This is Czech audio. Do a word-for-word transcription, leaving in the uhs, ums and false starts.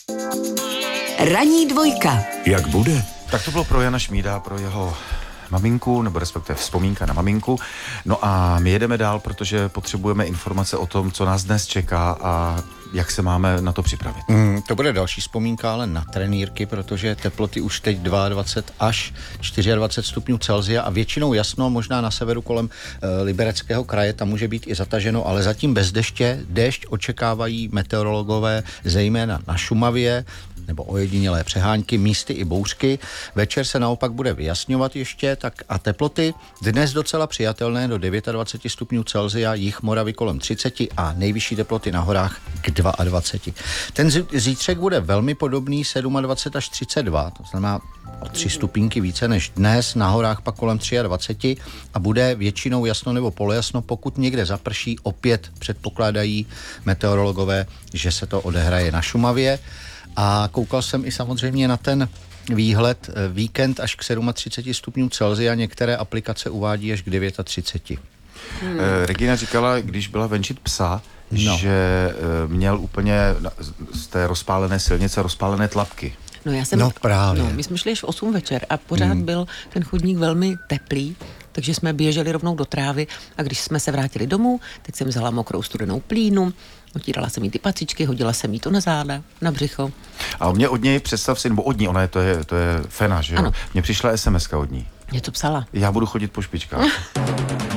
Ranní dvojka. Jak bude? Tak to bylo pro Jana Šmída, pro jeho maminku, nebo respektive vzpomínka na maminku. No a my jedeme dál, protože potřebujeme informace o tom, co nás dnes čeká a jak se máme na to připravit. Mm, to bude další vzpomínka, ale na trenýrky, protože teploty už teď dvacet dva až dvacet čtyři stupňů Celsia a většinou jasno, možná na severu kolem e, Libereckého kraje, tam může být i zataženo, ale zatím bez deště. Déšť očekávají meteorologové zejména na Šumavě, nebo ojedinělé přehánky, místy i bouřky. Večer se naopak bude vyjasňovat ještě, tak a teploty dnes docela přijatelné do dvacet devět stupňů Celsia, jih Moravy kolem třicet a nejvyšší teploty na horách k dvacet dva. Ten zítřek bude velmi podobný, dvacet sedm až třicet dva, to znamená o tři stupínky více než dnes, na horách pak kolem dvacet tři a bude většinou jasno nebo polojasno, pokud někde zaprší, opět předpokládají meteorologové, že se to odehraje na Šumavě. A koukal jsem i samozřejmě na ten výhled víkend až k třicet sedm stupňů Celsia, některé aplikace uvádí až k třicet devět. Hmm. Eh, Regina říkala, když byla venčit psa, no. že eh, měl úplně z té rozpálené silnice rozpálené tlapky. No já jsem... No právě. No, my jsme šli až v osm večer a pořád hmm. byl ten chodník velmi teplý, takže jsme běželi rovnou do trávy a když jsme se vrátili domů, teď jsem vzala mokrou studenou plínu, otírala jsem jí ty pacičky, hodila jsem jí to na záda, na břicho. A mě od něj, představ si, nebo od ní, ona je, to je, to je Fena, že jo? Ano. Mně přišla es em eska od ní. Něco psala. Já budu chodit po špičkách.